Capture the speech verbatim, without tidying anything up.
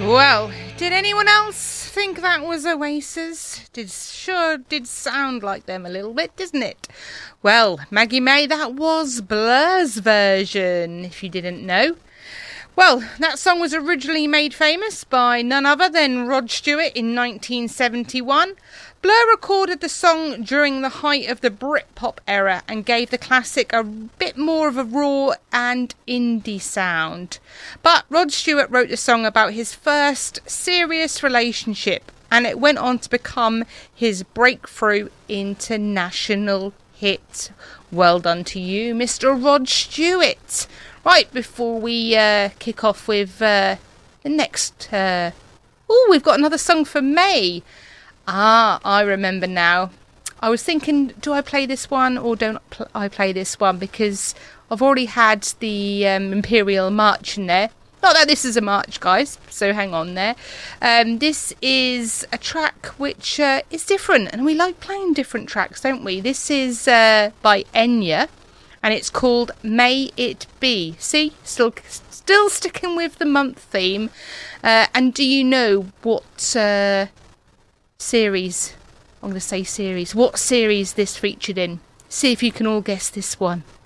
Well, did anyone else think that was Oasis? Did sure did sound like them a little bit, didn't it? Well, Maggie May, that was Blur's version, if you didn't know. Well, that song was originally made famous by none other than Rod Stewart in nineteen seventy-one. Blur recorded the song during the height of the Britpop era and gave the classic a bit more of a raw and indie sound. But Rod Stewart wrote the song about his first serious relationship, and it went on to become his breakthrough international hit. Well done to you, Mister Rod Stewart. Right, before we uh, kick off with uh, the next... Uh... Oh, we've got another song for May. Ah, I remember now. I was thinking, do I play this one or don't pl- I play this one? Because I've already had the um, Imperial March in there. Not that this is a march, guys, so hang on there. Um, this is a track which uh, is different, and we like playing different tracks, don't we? This is uh, by Enya, and it's called May It Be. See, still still sticking with the month theme. Uh, and do you know what... Uh, series, I'm going to say series, what series this featured in? See if you can all guess this one.